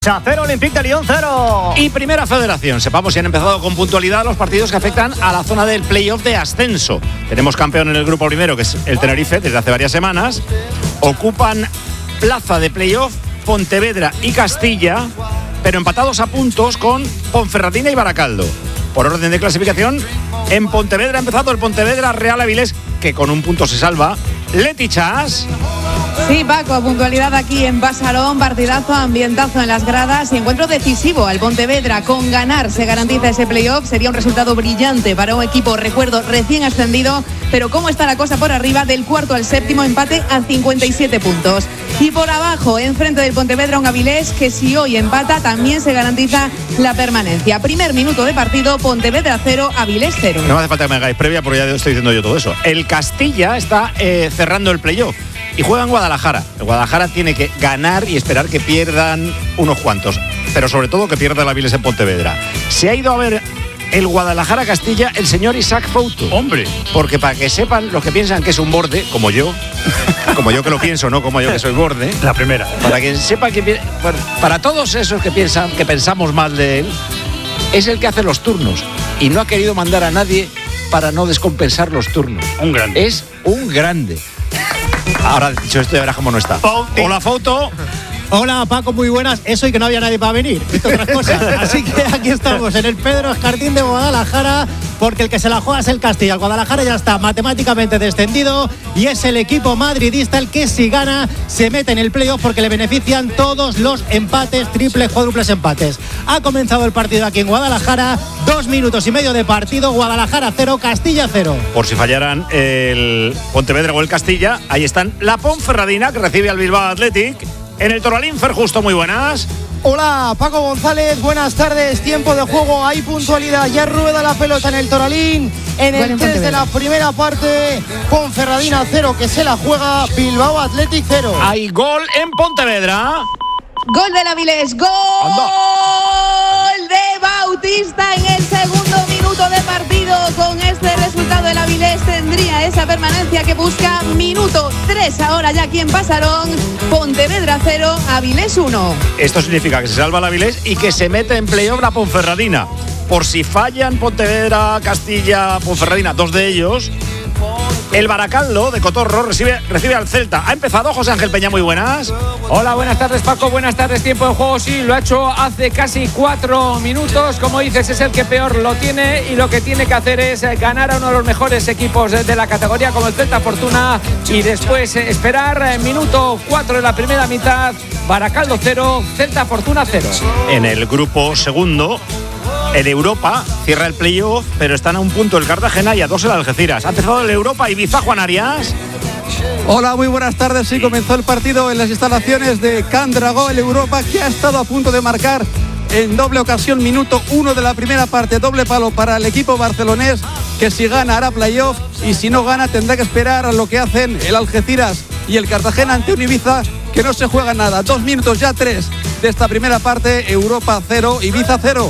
Barça 0, Olympique de Lyon 0. Y Primera Federación. Sepamos si han empezado con puntualidad los partidos que afectan a la zona del playoff de ascenso. Tenemos campeón en el grupo primero, que es el Tenerife, desde hace varias semanas. Ocupan plaza de playoff Pontevedra y Castilla, pero empatados a puntos con Ponferradina y Baracaldo. Por orden de clasificación, en Pontevedra ha empezado el Pontevedra Real Avilés, que con un punto se salva. Leti Chas. Sí, Paco, puntualidad aquí en Pasarón, partidazo, ambientazo en las gradas y encuentro decisivo al Pontevedra. Con ganar se garantiza ese playoff, sería un resultado brillante para un equipo, recuerdo, recién ascendido, pero cómo está la cosa por arriba, del cuarto al séptimo, empate a 57 puntos. Y por abajo, enfrente del Pontevedra, un Avilés que si hoy empata también se garantiza la permanencia. Primer minuto de partido, Pontevedra 0, Avilés 0. No hace falta que me hagáis previa porque ya estoy diciendo yo todo eso. El Castilla está cerrando el playoff y juega en Guadalajara. El Guadalajara tiene que ganar y esperar que pierdan unos cuantos, pero sobre todo que pierda el Avilés en Pontevedra. Se ha ido a ver el Guadalajara-Castilla el señor Isaac Fouto. Hombre. Porque para que sepan los que piensan que es un borde, como yo que lo pienso, no como yo que soy borde. La primera. Para que sepan que para todos esos que pensamos mal de él, es el que hace los turnos y no ha querido mandar a nadie para no descompensar los turnos. Un grande. Es un grande. Ahora, dicho esto, ya verás cómo no está. Hola, Fouto. Hola, Paco, muy buenas. Eso y que no había nadie para venir, entre otras cosas. Así que aquí estamos en el Pedro Escartín de Guadalajara, porque el que se la juega es el Castilla. El Guadalajara ya está matemáticamente descendido y es el equipo madridista el que, si gana, se mete en el playoff porque le benefician todos los empates, triples, cuádruples empates. Ha comenzado el partido aquí en Guadalajara, 2 minutos y medio de partido. Guadalajara 0, Castilla 0. Por si fallaran el Pontevedra o el Castilla, ahí están la Ponferradina, que recibe al Bilbao Athletic. En el Toralín, Fer Justo, muy buenas. Hola, Paco González, buenas tardes. Tiempo de juego, hay puntualidad. Ya rueda la pelota en el Toralín. En el 3 de la primera parte, Ponferradina 0, que se la juega, Bilbao Athletic 0. Hay gol en Pontevedra. Gol del Avilés, gol de Bautista en el segundo minuto de partido. Con este resultado el Avilés tendría esa permanencia que busca. Minuto 3 ahora ya aquí en Pasarón. Pontevedra 0, Avilés 1. Esto significa que se salva el Avilés y que se mete en playoff la Ponferradina. Por si fallan Pontevedra, Castilla, Ponferradina, dos de ellos, el Baracaldo de Cotorro recibe al Celta. Ha empezado José Ángel Peña, muy buenas. Hola, buenas tardes, Paco, buenas tardes. Tiempo de juego, sí, lo ha hecho hace casi 4 minutos. Como dices, es el que peor lo tiene y lo que tiene que hacer es ganar a uno de los mejores equipos de la categoría, como el Celta Fortuna, y después esperar. Minuto 4 de la primera mitad, Baracaldo 0, Celta Fortuna 0. En el grupo segundo, el Europa cierra el playoff, pero están a un punto el Cartagena y a 2 el Algeciras. Ha empezado el Europa, Ibiza, Juan Arias. Hola, muy buenas tardes. Sí, comenzó el partido en las instalaciones de Can Dragó, el Europa, que ha estado a punto de marcar en doble ocasión. Minuto 1 de la primera parte, doble palo para el equipo barcelonés, que si gana hará playoff y si no gana tendrá que esperar a lo que hacen el Algeciras y el Cartagena ante un Ibiza que no se juega nada. 2 minutos ya 3 de esta primera parte, Europa 0, Ibiza 0.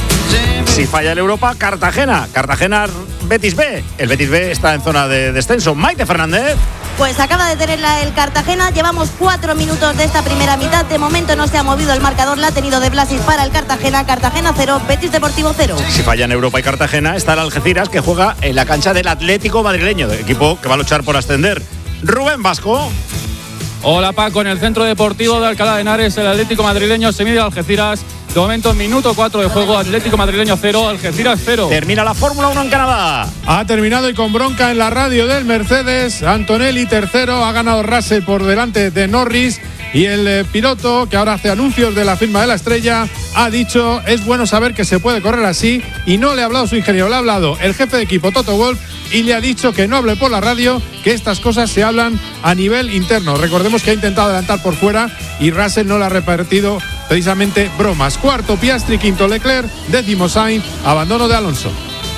Si falla el Europa, Cartagena Betis B. El Betis B está en zona de descenso. Maite Fernández. Pues acaba de tenerla el Cartagena. Llevamos 4 minutos de esta primera mitad. De momento no se ha movido el marcador. La ha tenido de Blasis para el Cartagena. Cartagena 0, Betis Deportivo 0. Si fallan Europa y Cartagena, está el Algeciras, que juega en la cancha del Atlético madrileño, equipo que va a luchar por ascender. Rubén Vasco. Hola, Paco. En el centro deportivo de Alcalá de Henares, el Atlético madrileño se mide al Algeciras. De momento, minuto 4 de juego, Atlético madrileño 0, Algeciras 0. Termina la Fórmula 1 en Canadá. Ha terminado y con bronca en la radio del Mercedes. Antonelli tercero, ha ganado Russell por delante de Norris. Y el piloto, que ahora hace anuncios de la firma de la estrella, ha dicho: es bueno saber que se puede correr así. Y no le ha hablado su ingeniero, le ha hablado el jefe de equipo, Toto Wolff, y le ha dicho que no hable por la radio, que estas cosas se hablan a nivel interno. Recordemos que ha intentado adelantar por fuera y Russell no le ha repartido precisamente bromas. Cuarto Piastri, quinto Leclerc, décimo Sainz, abandono de Alonso.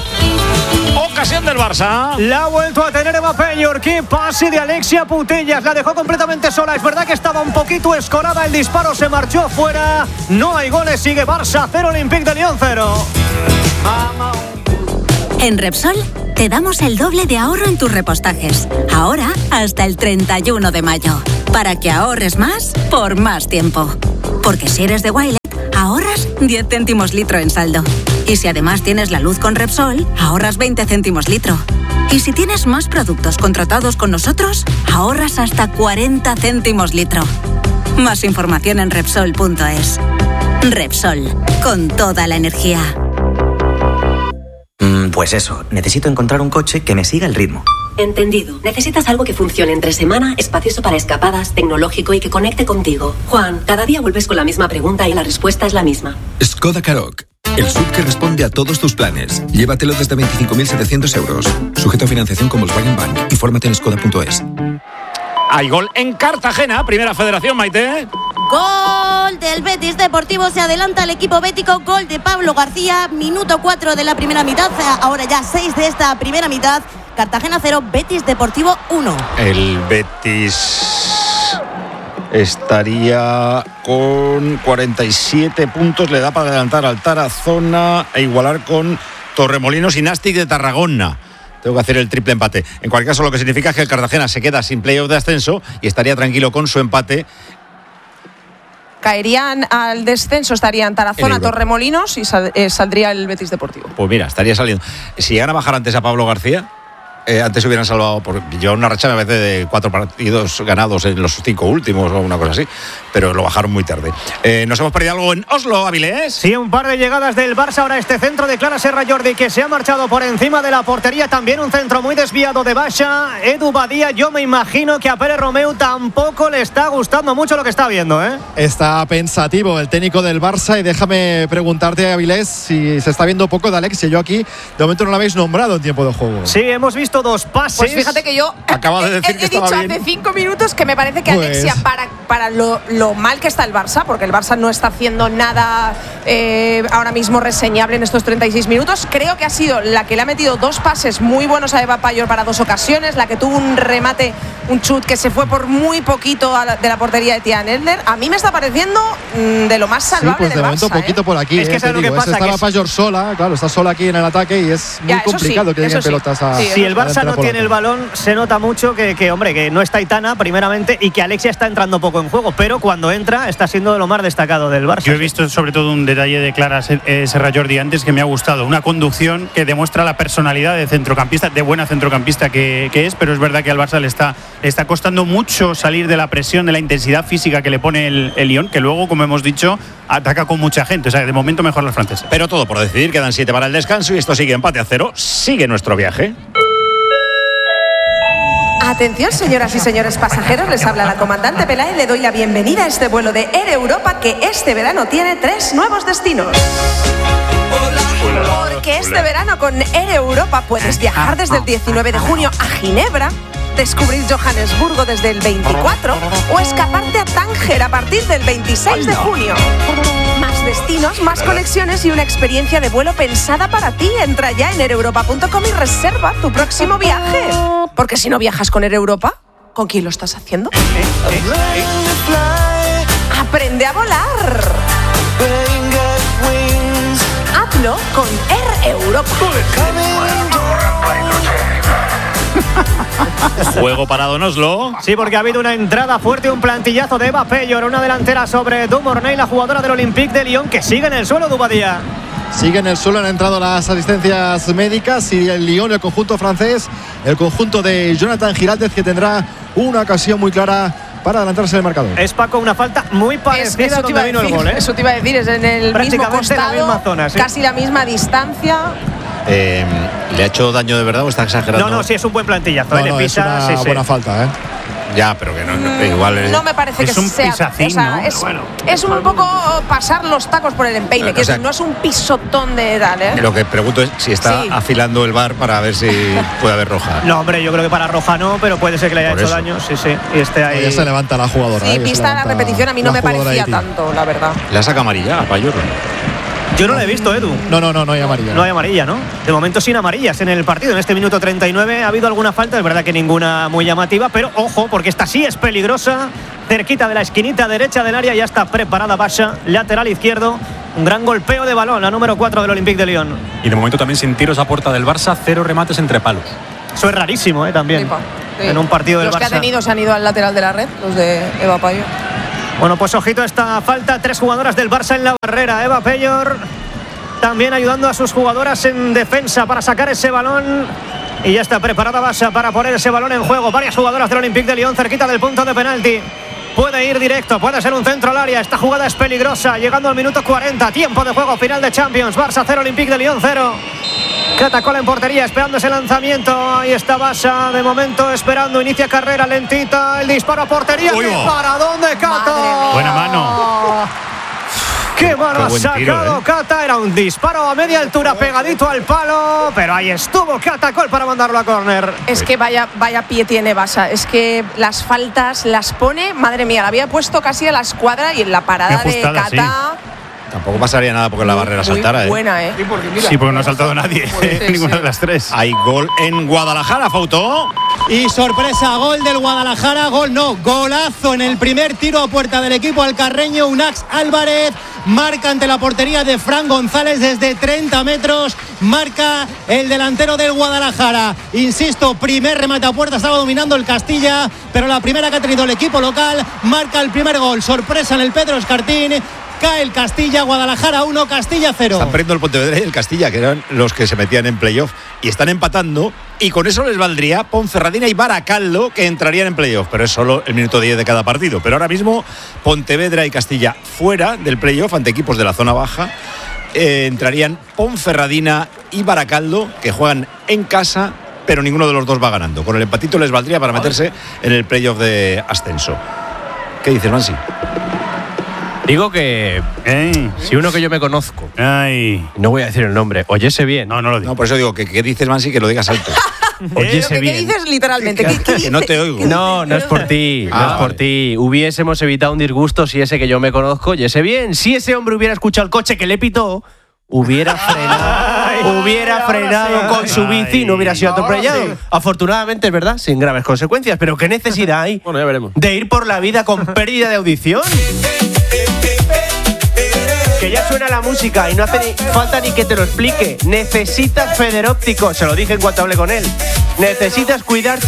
Ocasión del Barça. La ha vuelto a tener Mbappé. Yorquín, pase de Alexia Putellas. La dejó completamente sola. Es verdad que estaba un poquito escorada. El disparo se marchó fuera. No hay goles. Sigue Barça 0, Olympique de Lyon 0. En Repsol te damos el doble de ahorro en tus repostajes. Ahora hasta el 31 de mayo. Para que ahorres más por más tiempo. Porque si eres de Wiley, ahorras 10 céntimos litro en saldo. Y si además tienes la luz con Repsol, ahorras 20 céntimos litro. Y si tienes más productos contratados con nosotros, ahorras hasta 40 céntimos litro. Más información en Repsol.es. Repsol, con toda la energía. Pues eso, necesito encontrar un coche que me siga el ritmo. Entendido. Necesitas algo que funcione entre semana, espacioso para escapadas, tecnológico y que conecte contigo. Juan, cada día vuelves con la misma pregunta y la respuesta es la misma. Skoda Karoq. El SUV que responde a todos tus planes. Llévatelo desde 25.700 euros. Sujeto a financiación con Volkswagen Bank. Infórmate en skoda.es. Hay gol en Cartagena, Primera Federación, Maite. Gol del Betis Deportivo, se adelanta el equipo bético, gol de Pablo García, minuto 4 de la primera mitad, ahora ya 6 de esta primera mitad. Cartagena 0, Betis Deportivo 1. El Betis estaría con 47 puntos, le da para adelantar al Tarazona e igualar con Torremolinos y Nastic de Tarragona. Tengo que hacer el triple empate. En cualquier caso, lo que significa es que el Cartagena se queda sin playoff de ascenso y estaría tranquilo con su empate. Caerían al descenso, estarían Tarazona, Torremolinos y saldría el Betis Deportivo. Pues mira, estaría saliendo. Si llegan a bajar antes a Pablo García, antes se hubieran salvado, porque llevan una racha a veces de 4 partidos ganados en los 5 últimos o una cosa así, pero lo bajaron muy tarde. ¿Nos hemos perdido algo en Oslo, Avilés? Sí, un par de llegadas del Barça. Ahora este centro de Clara Serra Jordi, que se ha marchado por encima de la portería. También un centro muy desviado de Basha. Edu Badía, yo me imagino que a Pérez Romeu tampoco le está gustando mucho lo que está viendo, ¿eh? Está pensativo el técnico del Barça y déjame preguntarte, Avilés, si se está viendo poco de Alexia. Yo aquí, de momento, no lo habéis nombrado en tiempo de juego. Sí, hemos visto 2 pases. Pues fíjate que yo acaba de decir que he dicho bien. hace 5 minutos que me parece que Alexia, para lo mal que está el Barça, porque el Barça no está haciendo nada ahora mismo reseñable en estos 36 minutos, creo que ha sido la que le ha metido 2 pases muy buenos a Eva Payor para 2 ocasiones, la que tuvo un remate, un chut que se fue por muy poquito de la portería de Tian Elder. A mí me está pareciendo de lo más salvable pues de del momento Barça, poquito por aquí. Es que ¿sabes lo que pasa? Estaba Payor sola, claro, está sola aquí en el ataque y es muy complicado que lleguen pelotas a... Si el Barça no tiene el balón, se nota mucho que no está Aitana primeramente y que Alexia está entrando poco en juego, pero cuando entra está siendo de lo más destacado del Barça. Yo he visto sobre todo un detalle de Clara Serra Jordi antes que me ha gustado, una conducción que demuestra la personalidad de centrocampista, de buena centrocampista que es, pero es verdad que al Barça le está costando mucho salir de la presión, de la intensidad física que le pone el Lyon, que luego, como hemos dicho, ataca con mucha gente. O sea, de momento mejor los franceses. Pero todo por decidir, quedan 7 para el descanso y esto sigue empate a 0. Sigue nuestro viaje. Atención, señoras y señores pasajeros, les habla la comandante Pelae y le doy la bienvenida a este vuelo de Air Europa que este verano tiene 3 nuevos destinos. Porque este verano con Air Europa puedes viajar desde el 19 de junio a Ginebra, descubrir Johannesburgo desde el 24 o escaparte a Tánger a partir del 26 de junio. Más destinos, más conexiones y una experiencia de vuelo pensada para ti. Entra ya en aereuropa.com y reserva tu próximo viaje. Porque si no viajas con Air Europa, ¿con quién lo estás haciendo? Aprende a volar. Hazlo con Air Europa. Juego parado en Oslo. Sí, porque ha habido una entrada fuerte, un plantillazo de Eva Payor, una delantera sobre Dumornay, la jugadora del Olympique de Lyon, que sigue en el suelo, Dubadía. Sigue en el suelo, han entrado las asistencias médicas y el Lyon, el conjunto francés, el conjunto de Jonathan Giraldez, que tendrá una ocasión muy clara para adelantarse el marcador. Es, Paco, una falta muy parecida a donde vino el gol, ¿eh? Eso te iba a decir, es en el mismo costado, la misma zona, ¿sí? Casi la misma distancia. ¿Le ha hecho daño de verdad o está exagerando? No, sí, es un buen plantillazo. No, es una buena falta, ¿eh? Ya, pero que no igual no me parece que es un sea pisacín, o sea, ¿no? es un poco pasar los tacos por el empeine, que no es un pisotón de tal, ¿eh? Lo que pregunto es si está afilando el VAR para ver si puede haber roja. No, hombre, yo creo que para roja no, pero puede ser que le haya hecho daño. Sí. Y esté ahí. Ya se levanta la jugadora. Sí, pista la repetición, a mí no me parecía tanto, la verdad. ¿La saca amarilla a Payor? Yo no lo he visto, Edu. No hay amarilla. No hay amarilla, ¿no? De momento sin amarillas en el partido. En este minuto 39 ha habido alguna falta, es verdad que ninguna muy llamativa, pero ojo, porque esta sí es peligrosa. Cerquita de la esquinita derecha del área, ya está preparada Basha, lateral izquierdo. Un gran golpeo de balón, la número 4 del Olympique de Lyon. Y de momento también sin tiros a puerta del Barça, 0 remates entre palos. Eso es rarísimo, también. Sí. En un partido del Los Barça. que ha tenido se han ido al lateral de la red, los de Eva Payo. Bueno, pues ojito a esta falta. 3 jugadoras del Barça en la barrera. Eva Peyor también ayudando a sus jugadoras en defensa para sacar ese balón. Y ya está preparada Barça para poner ese balón en juego. Varias jugadoras del Olympique de Lyon cerquita del punto de penalti. Puede ir directo, puede ser un centro al área. Esta jugada es peligrosa, llegando al minuto 40. Tiempo de juego final de Champions. Barça 0, Olympique de Lyon 0. Catacola en portería, esperando ese lanzamiento. Ahí está Barça, de momento esperando. Inicia carrera lentita, el disparo a portería. ¿Para dónde, Cata? Buena mano. ¡Qué mano ha sacado Cata! Era un disparo a media altura pegadito al palo, pero ahí estuvo Catacol para mandarlo a córner. Es que vaya pie tiene Barça. Es que las faltas las pone, madre mía, la había puesto casi a la escuadra y en la parada de Cata. Sí. Tampoco pasaría nada porque la barrera saltara. Buena, ¿eh? Sí, porque no ha saltado nadie. Ninguna de las 3. Hay gol en Guadalajara, Fauto. Y sorpresa, gol del Guadalajara. Golazo en el primer tiro a puerta del equipo alcarreño. Unax Álvarez marca ante la portería de Fran González desde 30 metros. Marca el delantero del Guadalajara. Insisto, primer remate a puerta. Estaba dominando el Castilla, pero la primera que ha tenido el equipo local. Marca el primer gol. Sorpresa en el Pedro Escartín. Cae el Castilla, Guadalajara 1, Castilla 0. Están perdiendo el Pontevedra y el Castilla, que eran los que se metían en playoff, y están empatando, y con eso les valdría Ponferradina y Baracaldo, que entrarían en playoff, pero es solo el minuto 10 de cada partido. Pero ahora mismo Pontevedra y Castilla fuera del playoff ante equipos de la zona baja. Entrarían Ponferradina y Baracaldo, que juegan en casa, pero ninguno de los dos va ganando. Con el empatito les valdría para meterse en el playoff de ascenso. ¿Qué dices, Mansi? Digo que si uno que yo me conozco, no voy a decir el nombre, oyese bien. No lo digo. No, por eso digo que dices, Mansi, que lo digas alto. Oyese bien. ¿Qué dices literalmente? Que no te oigo. No es por ti, no es por ti. Hubiésemos evitado un disgusto si ese que yo me conozco oyese bien. Si ese hombre hubiera escuchado el coche que le pitó, hubiera frenado con su bici y no hubiera sido atropellado. Sí. Afortunadamente, es verdad, sin graves consecuencias. Pero ¿qué necesidad hay de ir por la vida con pérdida de audición? Que ya suena la música y no hace falta ni que te lo explique. Necesitas Federóptico, se lo dije en cuanto hablé con él. Necesitas cuidar tu